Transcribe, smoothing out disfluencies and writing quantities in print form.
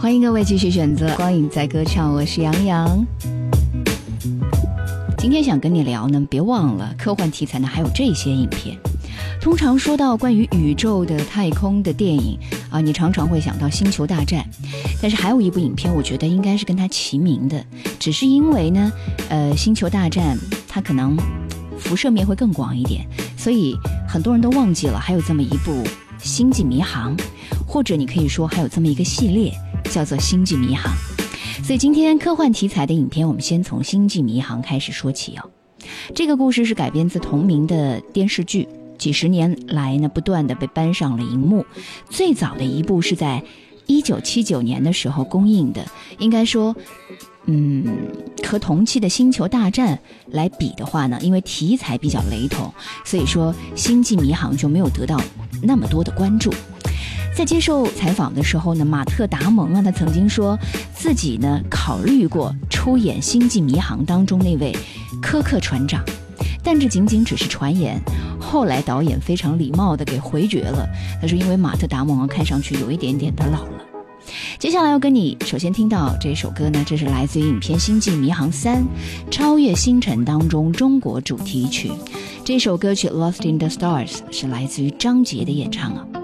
欢迎各位继续选择光影在歌唱，我是杨洋。今天想跟你聊呢，别忘了科幻题材呢还有这些影片。通常说到关于宇宙的太空的电影啊，你常常会想到星球大战，但是还有一部影片我觉得应该是跟它齐名的，只是因为呢星球大战它可能辐射面会更广一点，所以很多人都忘记了还有这么一部星际迷航，或者你可以说还有这么一个系列叫做星际迷航。所以今天科幻题材的影片我们先从星际迷航开始说起哦。这个故事是改编自同名的电视剧，几十年来呢不断的被搬上了荧幕。最早的一部是在1979年的时候公映的，应该说和同期的星球大战来比的话呢，因为题材比较雷同，所以说星际迷航就没有得到那么多的关注。在接受采访的时候呢，马特·达蒙他曾经说自己呢考虑过出演星际迷航当中那位柯克船长，但这仅仅只是传言。后来导演非常礼貌地给回绝了，他说因为马特·达蒙看上去有一点点的老了。接下来要跟你首先听到这首歌呢，这是来自于影片《星际迷航3：超越星辰》当中中国主题曲。这首歌曲《Lost in the Stars》是来自于张杰的演唱啊。